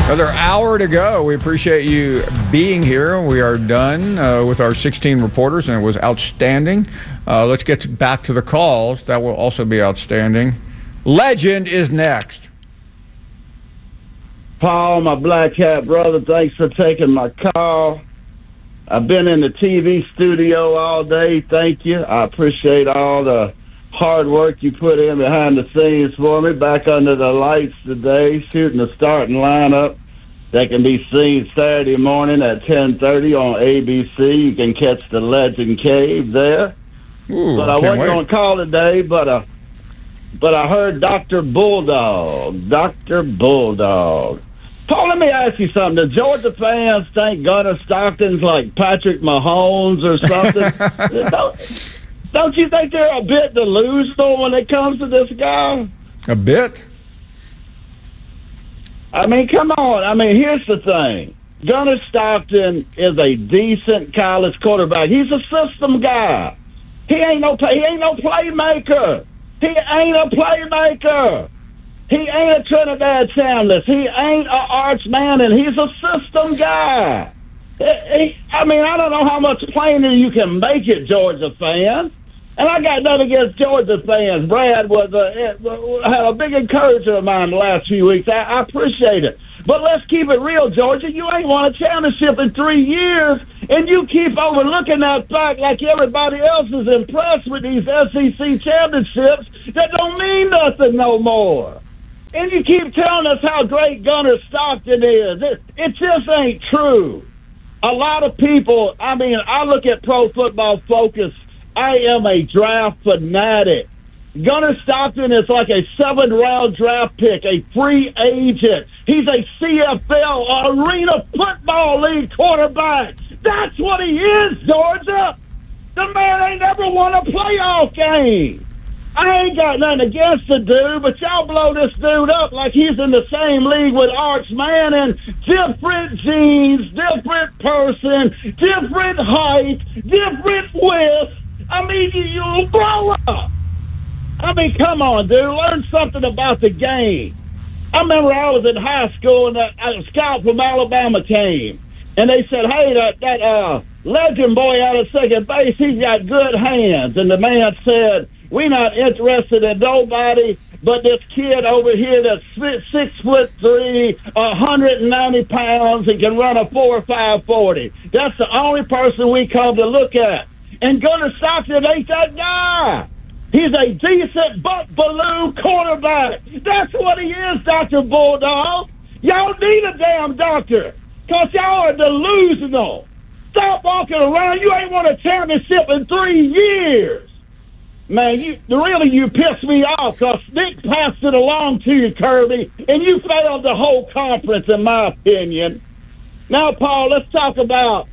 Another hour to go. We appreciate you being here. We are done with our 16 reporters, and it was outstanding. Let's get back to the calls. That will also be outstanding. Legend is next. Paul, my Black Hat brother, thanks for taking my call. I've been in the TV studio all day. Thank you. I appreciate all the hard work you put in behind the scenes for me. Back under the lights today, shooting the starting lineup that can be seen Saturday morning at 10:30 on ABC. You can catch the Legend Cave there. Ooh, but I wasn't going to call today, but I heard Dr. Bulldog. Dr. Bulldog. Paul, let me ask you something. The Georgia fans think Gunnar Stockton's like Patrick Mahomes or something. Don't you think they're a bit delusional when it comes to this guy? A bit? I mean, come on. I mean, here's the thing. Gunnar Stockton is a decent college quarterback. He's a system guy. He ain't no playmaker. He ain't a playmaker. He ain't a Trinidad Chambliss. He ain't a Arch Manning. He's a system guy. I mean, I don't know how much plainer you can make it, Georgia fans. And I got nothing against Georgia fans. Brad had a big encourager of mine the last few weeks. I appreciate it. But let's keep it real, Georgia. You ain't won a championship in 3 years, and you keep overlooking that fact like everybody else is impressed with these SEC championships that don't mean nothing no more. And you keep telling us how great Gunnar Stockton is. It just ain't true. A lot of people, I mean, I look at Pro Football Focus. I am a draft fanatic. Gunnar Stockton is like a 7th-round draft pick, a free agent. He's a CFL, Arena Football League quarterback. That's what he is, Georgia. The man ain't never won a playoff game. I ain't got nothing against the dude, but y'all blow this dude up like he's in the same league with Arch Manning. Different genes, different person, different height, different width. I mean, you blow up. I mean, come on, dude. Learn something about the game. I remember I was in high school, and a scout from Alabama came. And they said, hey, that Legend boy out of second base, he's got good hands. And the man said, we're not interested in nobody but this kid over here that's 6'3", 190 pounds, and can run a 4.5 40. That's the only person we come to look at. And Gunnar Stockton ain't that guy. He's a decent butt-balloon quarterback. That's what he is, Dr. Bulldog. Y'all need a damn doctor because y'all are delusional. Stop walking around. You ain't won a championship in 3 years. Man, you pissed me off because Nick passed it along to you, Kirby, and you failed the whole conference, in my opinion. Now, Paul, let's talk about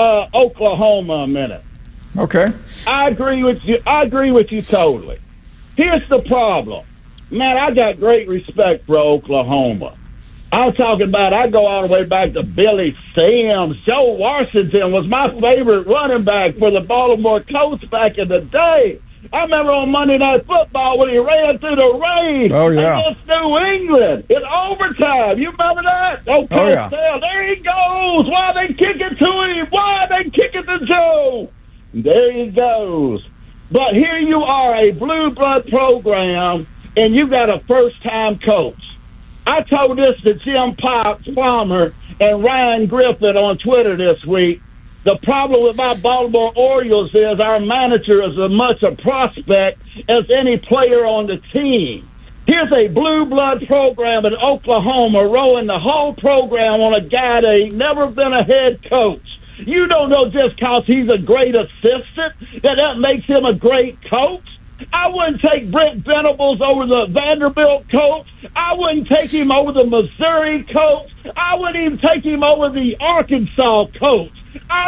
Oklahoma a minute. Okay. I agree with you totally. Here's the problem. Man, I got great respect for Oklahoma. I'm talking about, I go all the way back to Billy Sims. Joe Washington was my favorite running back for the Baltimore Colts back in the day. I remember on Monday Night Football when he ran through the rain against New England in overtime. You remember that? Okay, there he goes. Why they kick it to him? Why they kick it to Joe? There he goes. But here you are, a blue blood program, and you got a first-time coach. I told this to Jim Palmer and Ryan Griffin on Twitter this week. The problem with my Baltimore Orioles is our manager is as much a prospect as any player on the team. Here's a blue blood program in Oklahoma rowing the whole program on a guy that ain't never been a head coach. You don't know just because he's a great assistant that makes him a great coach. I wouldn't take Brent Venables over the Vanderbilt coach. I wouldn't take him over the Missouri coach. I wouldn't even take him over the Arkansas coach. I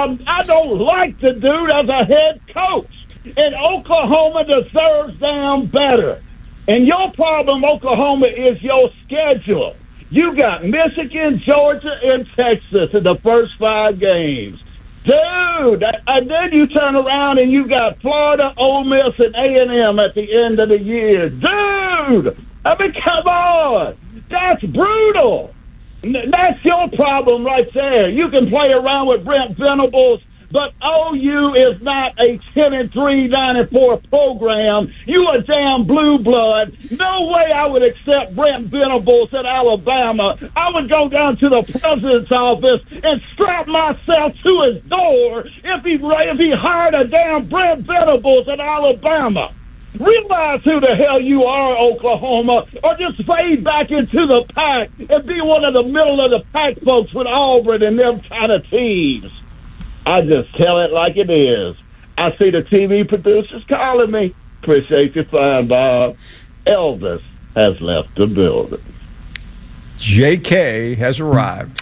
don't like the dude as a head coach. And Oklahoma deserves damn better. And your problem, Oklahoma, is your schedule. You got Michigan, Georgia, and Texas in the first 5 games. Dude, and then you turn around and you got Florida, Ole Miss, and A&M at the end of the year. Dude, I mean, come on. That's brutal. That's your problem right there. You can play around with Brent Venables, but OU is not a 10-3, 9-4 program. You a damn blue blood. No way I would accept Brent Venables at Alabama. I would go down to the president's office and strap myself to his door if he hired a damn Brent Venables at Alabama. Realize who the hell you are, Oklahoma, or just fade back into the pack and be one of the middle of the pack folks with Auburn and them kind of teams. I just tell it like it is. I see the TV producers calling me. Appreciate your time, Bob. Elvis has left the building. JK has arrived.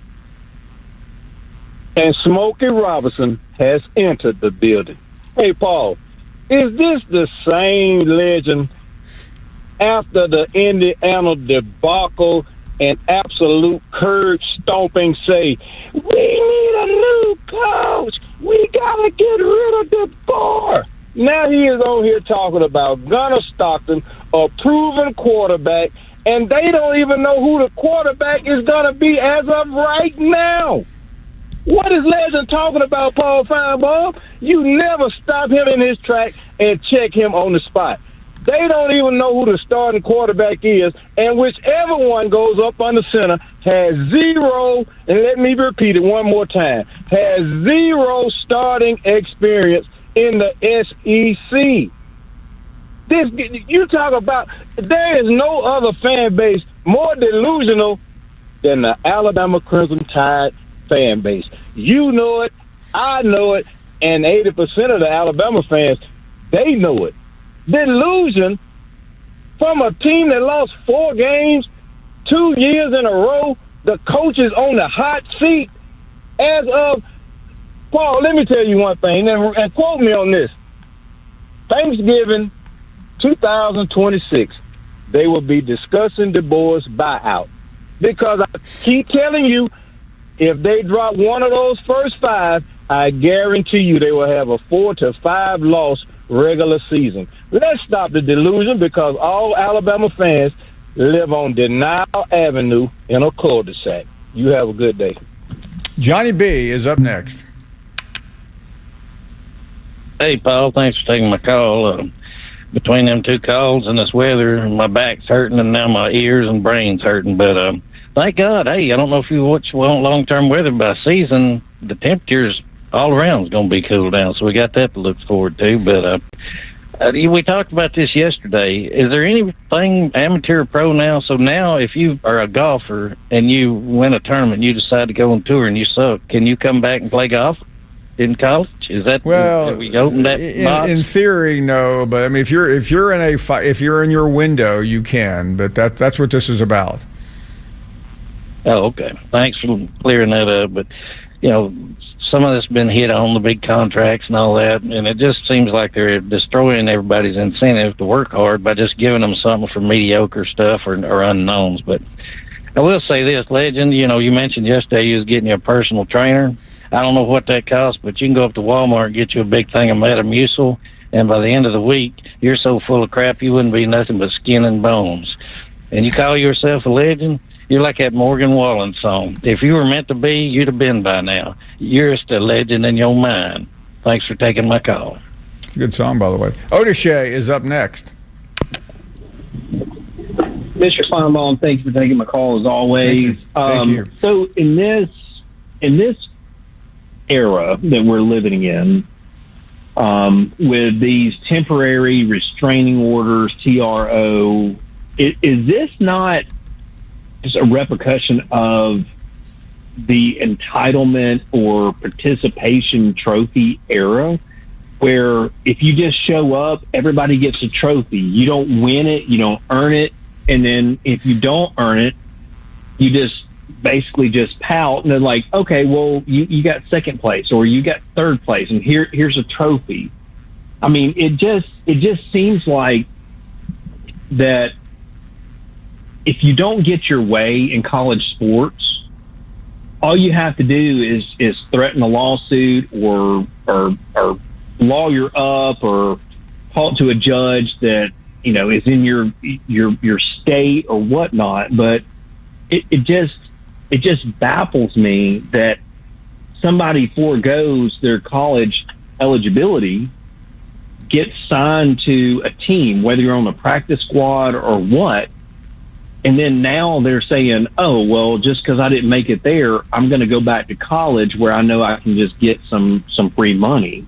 And Smokey Robinson has entered the building. Hey, Paul, is this the same legend after the Indiana debacle and absolute curb stomping say, we need a new coach. We got to get rid of the bar. Now he is on here talking about Gunnar Stockton, a proven quarterback, and they don't even know who the quarterback is going to be as of right now. What is Legend talking about, Paul Feinbaum? You never stop him in his track and check him on the spot. They don't even know who the starting quarterback is, and whichever one goes up under center has zero, and let me repeat it one more time, has zero starting experience in the SEC. You talk about, there is no other fan base more delusional than the Alabama Crimson Tide fan base. You know it, I know it, and 80% of the Alabama fans, they know it. Delusion from a team that lost 4 games 2 years in a row. The coach is on the hot seat as of Paul. Let me tell you one thing, and quote me on this. Thanksgiving 2026, they will be discussing Du Bois' buyout, because I keep telling you, if they drop one of those first 5, I guarantee you they will have a 4 to 5 loss regular season. Let's stop the delusion, because all Alabama fans live on Denial Avenue in a cul-de-sac. You have a good day. Johnny B is up next. Hey, Paul, thanks for taking my call. Between them 2 calls and this weather, my back's hurting, and now my ears and brain's hurting. But thank God, hey, I don't know if you watch long-term weather by season, the temperatures all around is going to be cooled down, so we got that to look forward to. But we talked about this yesterday. Is there anything amateur pro now? So now if you are a golfer and you win a tournament, you decide to go on tour and you suck, can you come back and play golf in college? Is that, well, we opened that box? In theory, no. But I mean, if you're in your window, you can. But that's what this is about. Oh, okay. Thanks for clearing that up. But some of this been hit on the big contracts and all that, and it just seems like they're destroying everybody's incentive to work hard by just giving them something for mediocre stuff or unknowns. But I will say this, Legend, you mentioned yesterday you was getting you a personal trainer. I don't know what that costs, but you can go up to Walmart and get you a big thing of Metamucil, and by the end of the week, you're so full of crap you wouldn't be nothing but skin and bones. And you call yourself a legend? You're like that Morgan Wallen song. If you were meant to be, you'd have been by now. You're just a legend in your mind. Thanks for taking my call. It's a good song, by the way. Otishay is up next. Mr. Feinbaum, thanks for taking my call as always. Thank you. So in this era that we're living in, with these temporary restraining orders, TRO, is this not just a repercussion of the entitlement or participation trophy era, where if you just show up, everybody gets a trophy? You don't win it, you don't earn it, and then if you don't earn it, you just basically just pout, and they're like, okay, well, you got second place or you got third place, and here's a trophy. I mean, it just seems like that if you don't get your way in college sports, all you have to do is threaten a lawsuit or lawyer up or talk to a judge that is in your state or whatnot. But it just it just baffles me that somebody foregoes their college eligibility, gets signed to a team, whether you're on the practice squad or what, and then now they're saying, oh, well, just because I didn't make it there, I'm going to go back to college where I know I can just get some free money.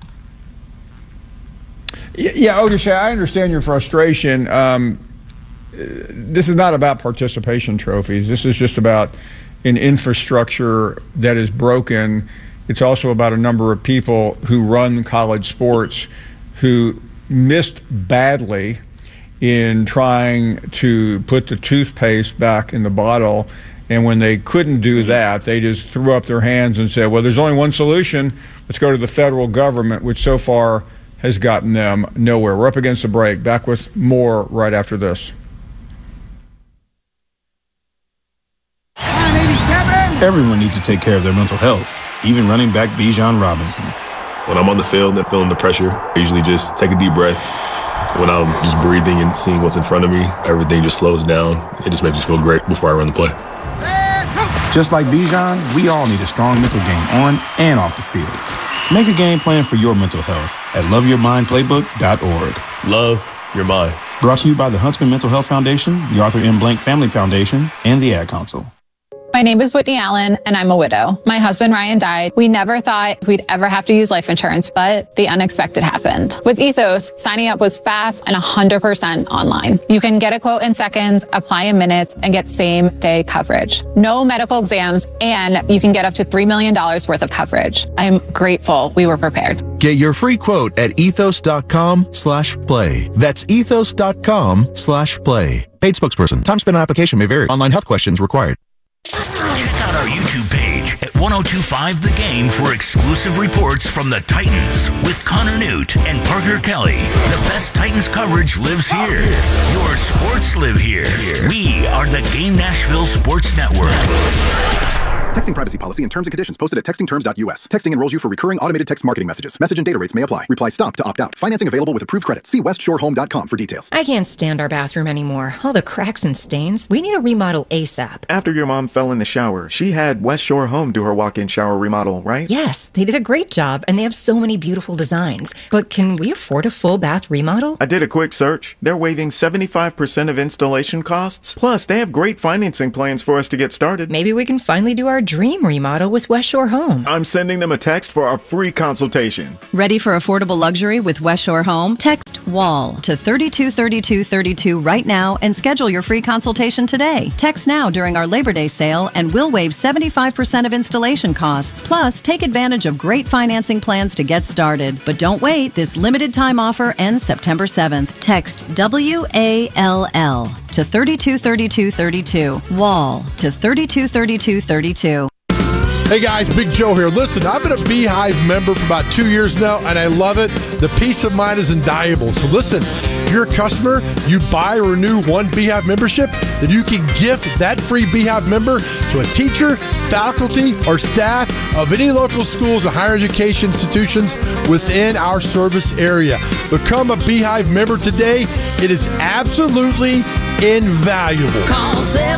Yeah, Otis, I understand your frustration. This is not about participation trophies. This is just about an infrastructure that is broken. It's also about a number of people who run college sports who missed badly in trying to put the toothpaste back in the bottle. And when they couldn't do that, they just threw up their hands and said, well, there's only one solution. Let's go to the federal government, which so far has gotten them nowhere. We're up against the break. Back with more right after this. Everyone needs to take care of their mental health, even running back Bijan Robinson. When I'm on the field and feeling the pressure, I usually just take a deep breath. When I'm just breathing and seeing what's in front of me, everything just slows down. It just makes me feel great before I run the play. Just like Bijan, we all need a strong mental game on and off the field. Make a game plan for your mental health at loveyourmindplaybook.org. Love your mind. Brought to you by the Huntsman Mental Health Foundation, the Arthur M. Blank Family Foundation, and the Ad Council. My name is Whitney Allen, and I'm a widow. My husband, Ryan, died. We never thought we'd ever have to use life insurance, but the unexpected happened. With Ethos, signing up was fast and 100% online. You can get a quote in seconds, apply in minutes, and get same-day coverage. No medical exams, and you can get up to $3 million worth of coverage. I'm grateful we were prepared. Get your free quote at ethos.com/play. That's ethos.com/play. Paid spokesperson. Time spent on application may vary. Online health questions required. Check out our YouTube page at 1025 The Game for exclusive reports from the Titans with Connor Newt and Parker Kelly. The best Titans coverage lives here. Your sports live here. We are the Game Nashville Sports Network. Texting privacy policy and terms and conditions posted at textingterms.us. Texting enrolls you for recurring automated text marketing messages. Message and data rates may apply. Reply STOP to opt out. Financing available with approved credit. See westshorehome.com for details. I can't stand our bathroom anymore. All the cracks and stains. We need a remodel ASAP. After your mom fell in the shower, she had West Shore Home do her walk-in shower remodel, right? Yes, they did a great job, and they have so many beautiful designs. But can we afford a full bath remodel? I did a quick search. They're waiving 75% of installation costs. Plus, they have great financing plans for us to get started. Maybe we can finally do our dream remodel with West Shore Home. I'm sending them a text for our free consultation. Ready for affordable luxury with West Shore Home? Text WALL to 323232 right now and schedule your free consultation today. Text now during our Labor Day sale and we'll waive 75% of installation costs. Plus, take advantage of great financing plans to get started. But don't wait. This limited time offer ends September 7th. Text WALL to 323232. WALL to 323232. Hey guys, Big Joe here. Listen, I've been a Beehive member for about 2 years now, and I love it. The peace of mind is invaluable. So listen, if you're a customer, you buy or renew one Beehive membership, then you can gift that free Beehive member to a teacher, faculty, or staff of any local schools and higher education institutions within our service area. Become a Beehive member today. It is absolutely invaluable. Call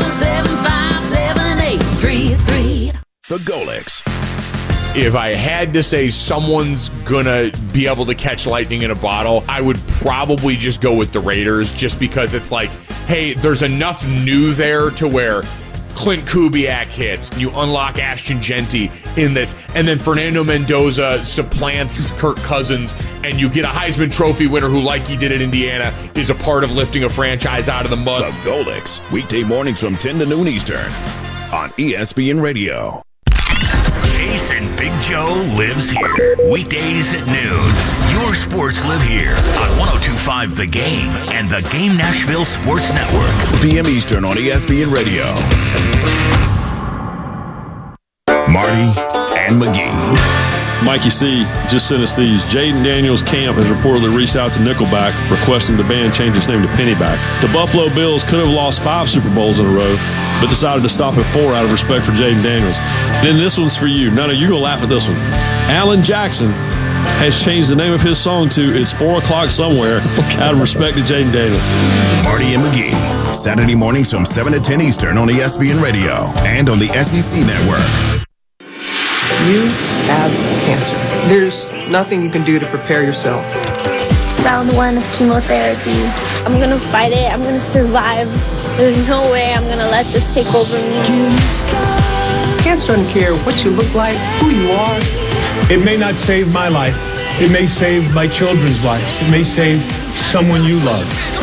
775-7833. The Golix. If I had to say someone's gonna be able to catch lightning in a bottle, I would probably just go with the Raiders, just because it's like, hey, there's enough new there to where Clint Kubiak hits, you unlock Ashton Genty in this, and then Fernando Mendoza supplants Kirk Cousins, and you get a Heisman Trophy winner who, like he did at Indiana, is a part of lifting a franchise out of the mud. The Golix, weekday mornings from 10 to noon Eastern on ESPN Radio. Jason Big Joe lives here. Weekdays at noon. Your sports live here on 1025 The Game and the Game Nashville Sports Network. PM Eastern on ESPN Radio. Marty and McGee. Mikey C. just sent us these. Jaden Daniels' camp has reportedly reached out to Nickelback requesting the band change its name to Pennyback. The Buffalo Bills could have lost 5 Super Bowls in a row, but decided to stop at 4 out of respect for Jaden Daniels. Then this one's for you. None of you going to laugh at this one. Alan Jackson has changed the name of his song to It's 4 O'Clock Somewhere out of respect to Jaden Daniels. Marty and McGee, Saturday mornings from 7 to 10 Eastern on ESPN Radio and on the SEC Network. You have cancer. There's nothing you can do to prepare yourself. Round 1 of chemotherapy. I'm gonna fight it. I'm gonna survive. There's no way I'm gonna let this take over me. Cancer doesn't care what you look like, who you are. It may not save my life. It may save my children's lives. It may save someone you love.